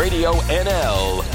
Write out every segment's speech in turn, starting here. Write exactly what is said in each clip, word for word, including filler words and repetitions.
Radio N L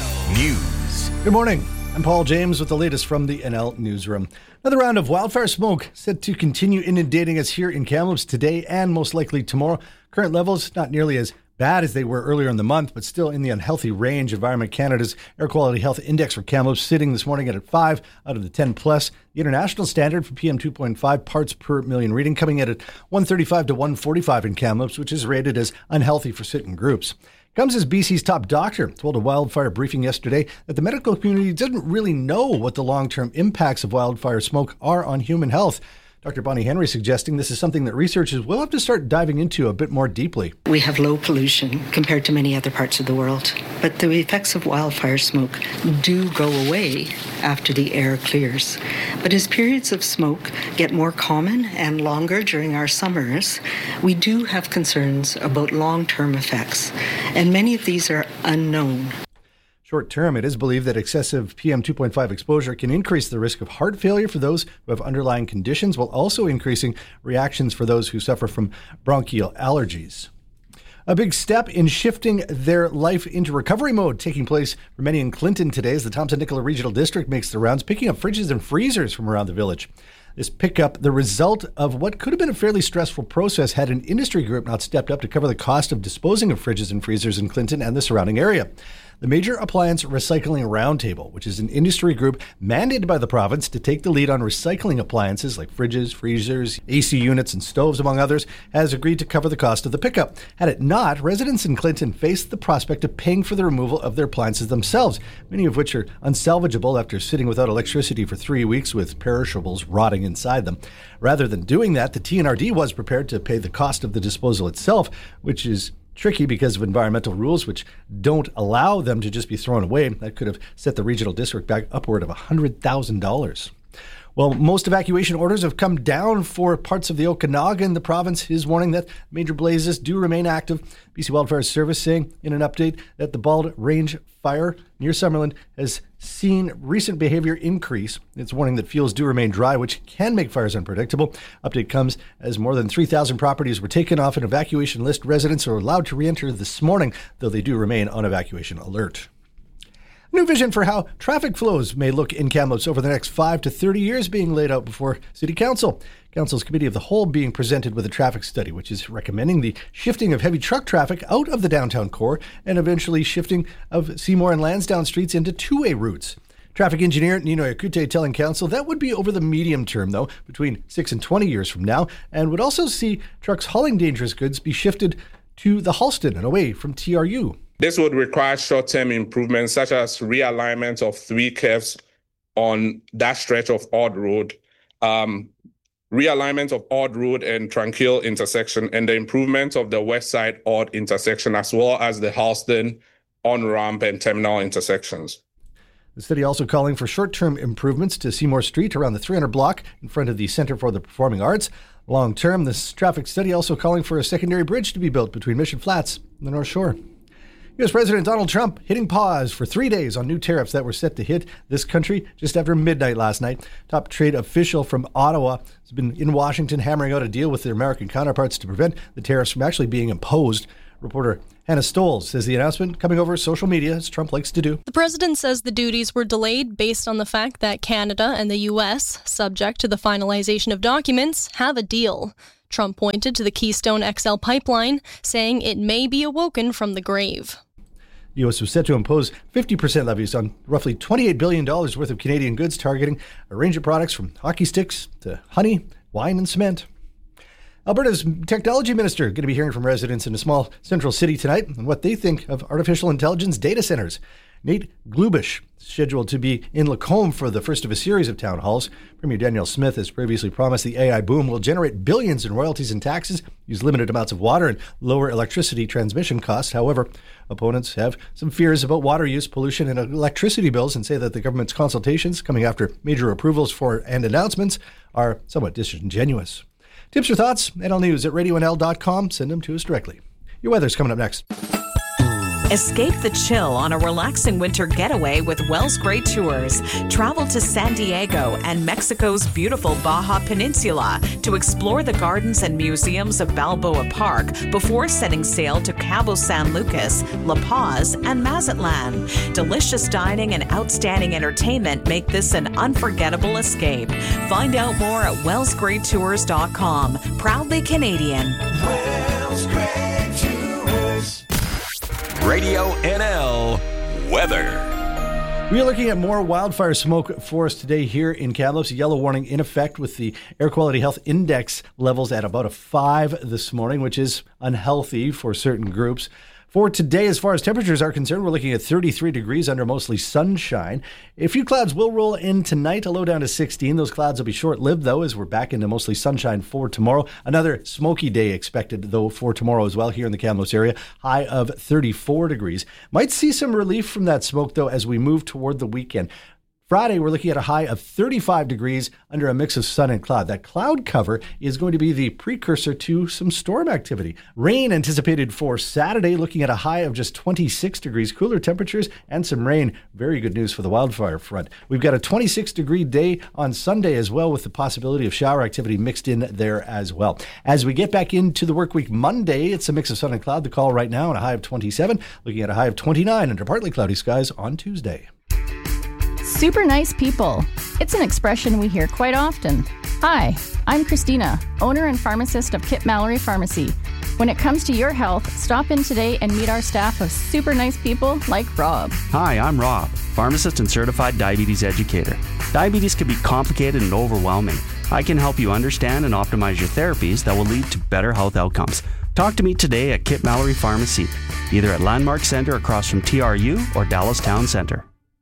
News. Good morning. I'm Paul James with the latest from the N L Newsroom. Another round of wildfire smoke set to continue inundating us here in Kamloops today and most likely tomorrow. Current levels not nearly as bad as they were earlier in the month, but still in the unhealthy range. Environment Canada's Air Quality Health Index for Kamloops sitting this morning at a five out of the ten plus. The international standard for P M two point five parts per million reading coming in at one thirty-five to one forty-five in Kamloops, which is rated as unhealthy for certain groups. Comes as B C's top doctor told a wildfire briefing yesterday that the medical community doesn't really know what the long-term impacts of wildfire smoke are on human health. Doctor Bonnie Henry suggesting this is something that researchers will have to start diving into a bit more deeply. We have low pollution compared to many other parts of the world, but the effects of wildfire smoke do go away after the air clears. But as periods of smoke get more common and longer during our summers, we do have concerns about long-term effects, and many of these are unknown. Short term, it is believed that excessive P M two point five exposure can increase the risk of heart failure for those who have underlying conditions, while also increasing reactions for those who suffer from bronchial allergies. A big step in shifting their life into recovery mode taking place for many in Clinton today as the Thompson-Nicola Regional District makes the rounds, picking up fridges and freezers from around the village. This pickup, the result of what could have been a fairly stressful process had an industry group not stepped up to cover the cost of disposing of fridges and freezers in Clinton and the surrounding area. The Major Appliance Recycling Roundtable, which is an industry group mandated by the province to take the lead on recycling appliances like fridges, freezers, A C units, and stoves, among others, has agreed to cover the cost of the pickup. Had it not, residents in Clinton faced the prospect of paying for the removal of their appliances themselves, many of which are unsalvageable after sitting without electricity for three weeks with perishables rotting inside them. Rather than doing that, the T N R D was prepared to pay the cost of the disposal itself, which is tricky because of environmental rules which don't allow them to just be thrown away. That could have set the regional district back upward of one hundred thousand dollars. Well, most evacuation orders have come down for parts of the Okanagan. The province is warning that major blazes do remain active. B C Wildfire Service saying in an update that the Bald Range fire near Summerland has seen recent behavior increase. It's warning that fuels do remain dry, which can make fires unpredictable. Update comes as more than three thousand properties were taken off an evacuation list. Residents are allowed to re-enter this morning, though they do remain on evacuation alert. New vision for how traffic flows may look in Kamloops over the next five to thirty years being laid out before City Council. Council's Committee of the Whole being presented with a traffic study, which is recommending the shifting of heavy truck traffic out of the downtown core and eventually shifting of Seymour and Lansdowne streets into two-way routes. Traffic engineer Nino Yakute telling Council that would be over the medium term, though, between six and twenty years from now, and would also see trucks hauling dangerous goods be shifted to the Halston and away from T R U. This would require short-term improvements such as realignment of three curves on that stretch of Odd Road, um, realignment of Odd Road and Tranquil intersection, and the improvement of the West Side Odd intersection, as well as the Halston on-ramp and terminal intersections. The study also calling for short-term improvements to Seymour Street around the three hundred block in front of the Centre for the Performing Arts. Long-term, this traffic study also calling for a secondary bridge to be built between Mission Flats and the North Shore. U S President Donald Trump hitting pause for three days on new tariffs that were set to hit this country just after midnight last night. Top trade official from Ottawa has been in Washington hammering out a deal with their American counterparts to prevent the tariffs from actually being imposed. Reporter Hannah Stoll says the announcement coming over social media, as Trump likes to do. The president says the duties were delayed based on the fact that Canada and the U S, subject to the finalization of documents, have a deal. Trump pointed to the Keystone X L pipeline, saying it may be awoken from the grave. The U S was set to impose fifty percent levies on roughly twenty-eight billion dollars worth of Canadian goods, targeting a range of products from hockey sticks to honey, wine, and cement. Alberta's technology minister going to be hearing from residents in a small central city tonight on what they think of artificial intelligence data centers. Nate Glubish, scheduled to be in Lacombe for the first of a series of town halls. Premier Danielle Smith has previously promised the A I boom will generate billions in royalties and taxes, use limited amounts of water, and lower electricity transmission costs. However, opponents have some fears about water use, pollution, and electricity bills, and say that the government's consultations coming after major approvals for and announcements are somewhat disingenuous. Tips or thoughts? N L News at radio N L dot com. Send them to us directly. Your weather's coming up next. Escape the chill on a relaxing winter getaway with Wells Gray Tours. Travel to San Diego and Mexico's beautiful Baja Peninsula to explore the gardens and museums of Balboa Park before setting sail to Cabo San Lucas, La Paz, and Mazatlan. Delicious dining and outstanding entertainment make this an unforgettable escape. Find out more at wells gray tours dot com. Proudly Canadian. Wells Gray Tours. Radio N L weather. We are looking at more wildfire smoke for us today here in Kamloops. A yellow warning in effect with the Air Quality Health Index levels at about a five this morning, which is unhealthy for certain groups. For today, as far as temperatures are concerned, we're looking at thirty-three degrees under mostly sunshine. A few clouds will roll in tonight, a low down to sixteen. Those clouds will be short-lived, though, as we're back into mostly sunshine for tomorrow. Another smoky day expected, though, for tomorrow as well here in the Kamloops area. High of thirty-four degrees. Might see some relief from that smoke, though, as we move toward the weekend. Friday, we're looking at a high of thirty-five degrees under a mix of sun and cloud. That cloud cover is going to be the precursor to some storm activity. Rain anticipated for Saturday, looking at a high of just twenty-six degrees. Cooler temperatures and some rain. Very good news for the wildfire front. We've got a twenty-six degree day on Sunday as well, with the possibility of shower activity mixed in there as well. As we get back into the work week Monday, it's a mix of sun and cloud. The call right now, and a high of twenty-seven. Looking at a high of twenty-nine under partly cloudy skies on Tuesday. Super nice people. It's an expression we hear quite often. Hi, I'm Christina, owner and pharmacist of Kip Mallory Pharmacy. When it comes to your health, stop in today and meet our staff of super nice people like Rob. Hi, I'm Rob, pharmacist and certified diabetes educator. Diabetes can be complicated and overwhelming. I can help you understand and optimize your therapies that will lead to better health outcomes. Talk to me today at Kip Mallory Pharmacy, either at Landmark Center across from T R U or Dallas Town Center.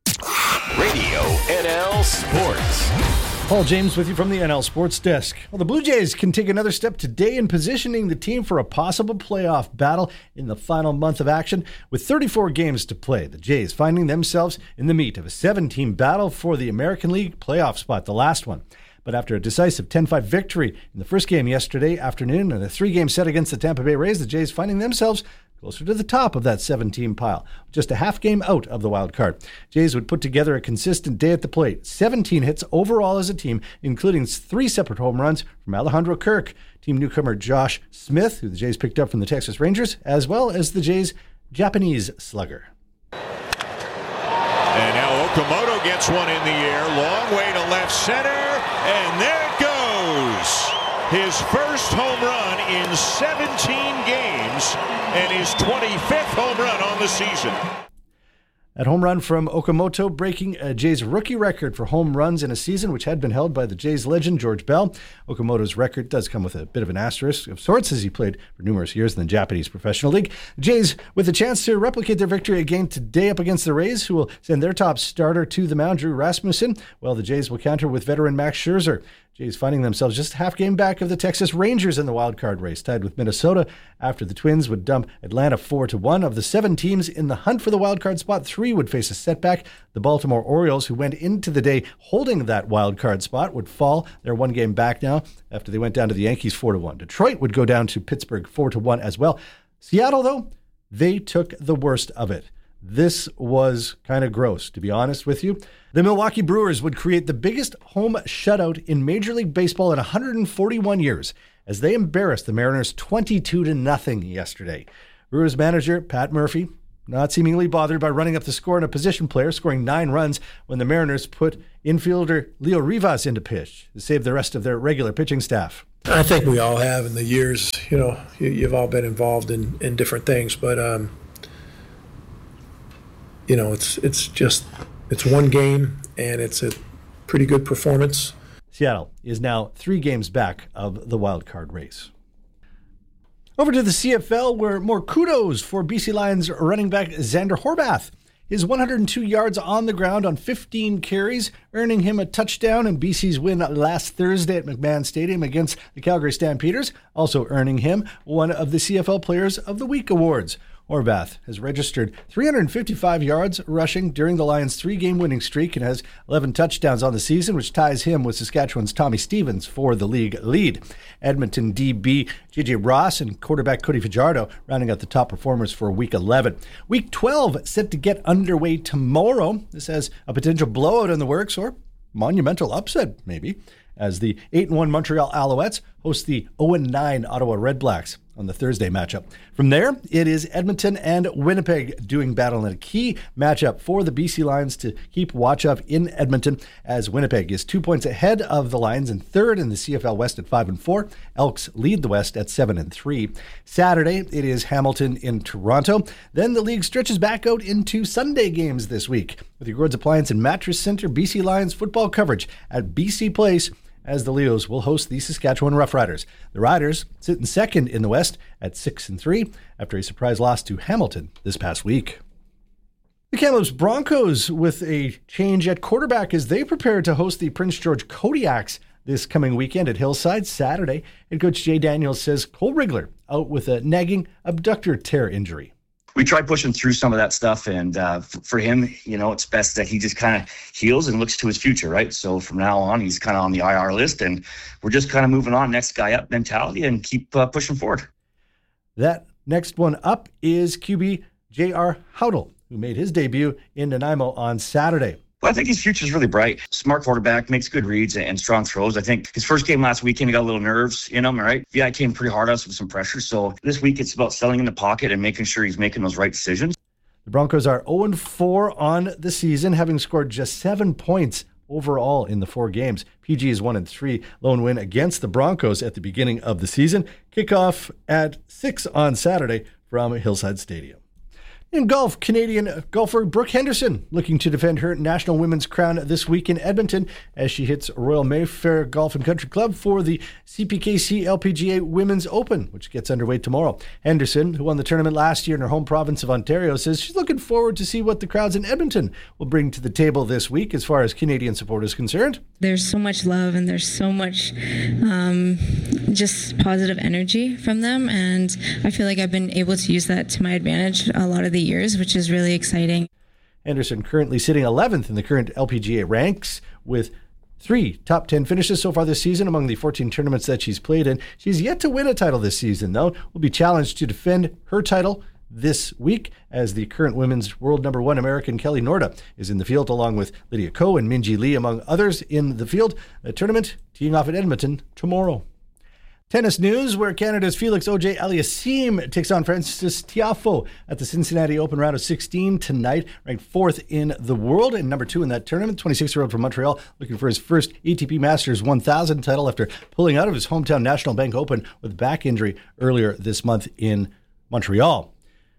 Radio N L Sports. Paul James with you from the N L Sports Desk. Well, the Blue Jays can take another step today in positioning the team for a possible playoff battle in the final month of action. With thirty-four games to play, the Jays finding themselves in the meat of a seven-team battle for the American League playoff spot, the last one. But after a decisive ten five victory in the first game yesterday afternoon and a three-game set against the Tampa Bay Rays, the Jays finding themselves closer to the top of that seven-team pile, just a half game out of the wild card. Jays would put together a consistent day at the plate. seventeen hits overall as a team, including three separate home runs from Alejandro Kirk, team newcomer Josh Smith, who the Jays picked up from the Texas Rangers, as well as the Jays' Japanese slugger. And now Okamoto gets one in the air, long way to left center, and there it goes. His first home run in seventeen games and his twenty-fifth home run on the season. That home run from Okamoto, breaking a Jays rookie record for home runs in a season, which had been held by the Jays legend George Bell. Okamoto's record does come with a bit of an asterisk of sorts, as he played for numerous years in the Japanese Professional League. The Jays with a chance to replicate their victory again today up against the Rays, who will send their top starter to the mound, Drew Rasmussen, while the Jays will counter with veteran Max Scherzer. Jays finding themselves just a half game back of the Texas Rangers in the wild card race, tied with Minnesota after the Twins would dump Atlanta four to one. Of the seven teams in the hunt for the wild card spot, three would face a setback. The Baltimore Orioles, who went into the day holding that wild card spot, would fall. They're one game back now after they went down to the Yankees four to one. Detroit would go down to Pittsburgh four to one as well. Seattle, though, they took the worst of it. This was kind of gross, to be honest with you. The Milwaukee Brewers would create the biggest home shutout in Major League Baseball in one hundred forty-one years as they embarrassed the Mariners twenty-two to nothing yesterday. Brewers manager Pat Murphy, not seemingly bothered by running up the score on a position player, scoring nine runs when the Mariners put infielder Leo Rivas into pitch to save the rest of their regular pitching staff. I think we all have in the years, you know, you, you've all been involved in, in different things, but, um, you know, it's it's just, it's one game, and it's a pretty good performance. Seattle is now three games back of the wild card race. Over to the C F L, where more kudos for B C Lions running back Xander Horvath. His one hundred two yards on the ground on fifteen carries, earning him a touchdown in B C's win last Thursday at McMahon Stadium against the Calgary Stampeders, also earning him one of the C F L Players of the Week awards. Horvath has registered three hundred fifty-five yards rushing during the Lions' three-game winning streak and has eleven touchdowns on the season, which ties him with Saskatchewan's Tommy Stevens for the league lead. Edmonton D B J J Ross and quarterback Cody Fajardo rounding out the top performers for Week eleven. Week twelve set to get underway tomorrow. This has a potential blowout in the works, or monumental upset, maybe, as the eight and one Montreal Alouettes host the oh and nine Ottawa Redblacks on the Thursday matchup. From there, it is Edmonton and Winnipeg doing battle in a key matchup for the B C Lions to keep watch of in Edmonton, as Winnipeg is two points ahead of the Lions and third in the C F L West at five and four. Elks lead the West at seven and three. Saturday, it is Hamilton in Toronto. Then the league stretches back out into Sunday games this week with your Gord's Appliance and Mattress Center B C Lions football coverage at B C Place, as the Leos will host the Saskatchewan Roughriders. The Riders sit in second in the West at six and three after a surprise loss to Hamilton this past week. The Kamloops Broncos with a change at quarterback as they prepare to host the Prince George Kodiaks this coming weekend at Hillside Saturday. Head coach Jay Daniels says Cole Wriggler out with a nagging abductor tear injury. We tried pushing through some of that stuff, and uh, f- for him, you know, it's best that he just kind of heals and looks to his future, right? So from now on, he's kind of on the I R list, and we're just kind of moving on, next guy up mentality, and keep uh, pushing forward. That next one up is Q B J R Howdle, who made his debut in Nanaimo on Saturday. Well, I think his future is really bright. Smart quarterback, makes good reads and strong throws. I think his first game last weekend, he got a little nerves in him, right? Yeah, I came pretty hard on us with some pressure. So this week, it's about selling in the pocket and making sure he's making those right decisions. The Broncos are oh and four on the season, having scored just seven points overall in the four games. P G is one and three. Lone win against the Broncos at the beginning of the season. Kickoff at six on Saturday from Hillside Stadium. In golf, Canadian golfer Brooke Henderson looking to defend her national women's crown this week in Edmonton as she hits Royal Mayfair Golf and Country Club for the C P K C L P G A Women's Open, which gets underway tomorrow. Henderson, who won the tournament last year in her home province of Ontario, says she's looking forward to see what the crowds in Edmonton will bring to the table this week as far as Canadian support is concerned. There's so much love and there's so much um, just positive energy from them, and I feel like I've been able to use that to my advantage a lot of the years, which is really exciting. Henderson currently sitting eleventh in the current L P G A ranks with three top ten finishes so far this season among the fourteen tournaments that she's played in. She's yet to win a title this season, though. Will be challenged to defend her title this week as the current women's world number one American Kelly Norda is in the field, along with Lydia Ko and Minji Lee, among others in the field. The tournament teeing off at Edmonton tomorrow. Tennis news, where Canada's Felix Auger-Aliassime takes on Francis Tiafoe at the Cincinnati Open round of sixteen tonight, ranked fourth in the world and number two in that tournament. twenty-six-year-old from Montreal looking for his first A T P Masters one thousand title after pulling out of his hometown National Bank Open with back injury earlier this month in Montreal.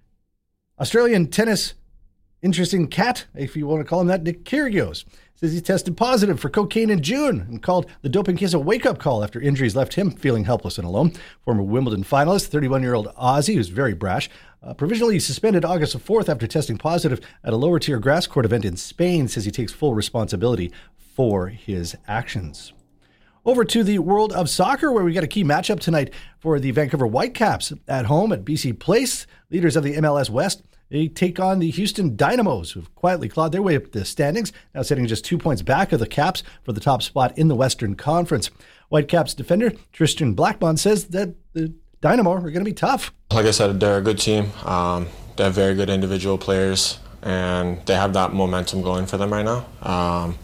Australian tennis interesting cat, if you want to call him that, Nick Kyrgios, says he tested positive for cocaine in June and called the doping case a wake-up call after injuries left him feeling helpless and alone. Former Wimbledon finalist, thirty-one-year-old Aussie, who's very brash, uh, provisionally suspended August fourth after testing positive at a lower-tier grass court event in Spain, says he takes full responsibility for his actions. Over to the world of soccer, where we got a key matchup tonight for the Vancouver Whitecaps at home at B C Place. Leaders of the M L S West, they take on the Houston Dynamos, who've quietly clawed their way up the standings, now sitting just two points back of the Caps for the top spot in the Western Conference. Whitecaps defender Tristan Blackmon says that the Dynamo are going to be tough. Like I said, they're a good team. Um, they have very good individual players, and they have that momentum going for them right now. Um,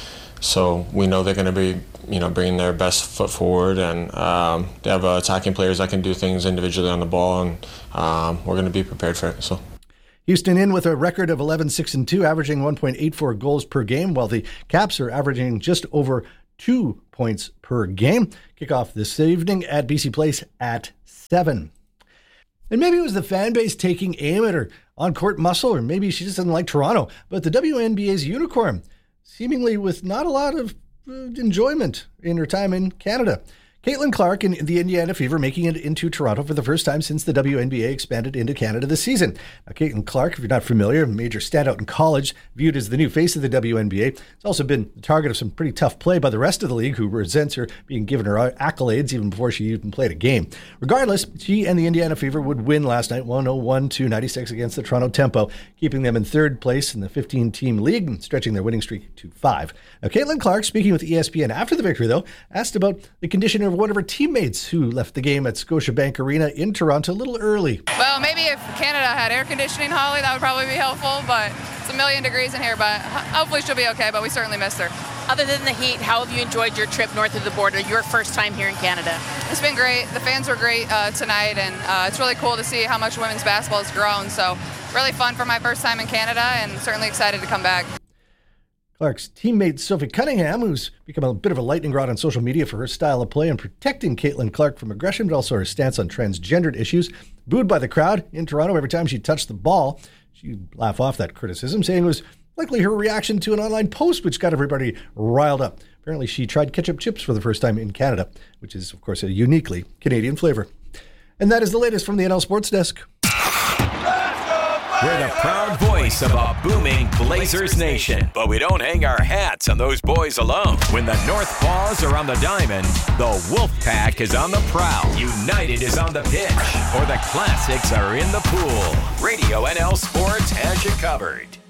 so we know they're going to be, you know, bringing their best foot forward, and um, they have uh, attacking players that can do things individually on the ball, and um, we're going to be prepared for it. So. Houston in with a record of eleven six and two, averaging one point eight four goals per game, while the Caps are averaging just over two points per game. Kickoff this evening at B C Place at seven. And maybe it was the fan base taking aim at her on-court muscle, or maybe she just doesn't like Toronto, but the W N B A's unicorn, seemingly with not a lot of uh, enjoyment in her time in Canada. Caitlin Clark and the Indiana Fever making it into Toronto for the first time since the W N B A expanded into Canada this season. Now, Caitlin Clark, if you're not familiar, a major standout in college, viewed as the new face of the W N B A. Has also been the target of some pretty tough play by the rest of the league, who resents her being given her accolades even before she even played a game. Regardless, she and the Indiana Fever would win last night one oh one to ninety-six against the Toronto Tempo, keeping them in third place in the fifteen-team league and stretching their winning streak to five. Now, Caitlin Clark, speaking with E S P N after the victory, though, asked about the condition of one of her teammates who left the game at Scotiabank Arena in Toronto a little early. Well, maybe if Canada had air conditioning, Holly, that would probably be helpful, but it's a million degrees in here, but hopefully she'll be okay, but we certainly missed her. Other than the heat, how have you enjoyed your trip north of the border, your first time here in Canada? It's been great. The fans were great uh, tonight, and uh, it's really cool to see how much women's basketball has grown, so really fun for my first time in Canada, and certainly excited to come back. Clark's teammate Sophie Cunningham, who's become a bit of a lightning rod on social media for her style of play and protecting Caitlin Clark from aggression, but also her stance on transgendered issues, booed by the crowd in Toronto every time she touched the ball. She'd laugh off that criticism, saying it was likely her reaction to an online post which got everybody riled up. Apparently she tried ketchup chips for the first time in Canada, which is, of course, a uniquely Canadian flavor. And that is the latest from the N L Sports Desk. We're the proud voice of a booming Blazers nation, but we don't hang our hats on those boys alone. When the North Paws are on the diamond, the Wolf Pack is on the prowl, United is on the pitch, or the Classics are in the pool. Radio N L Sports has you covered.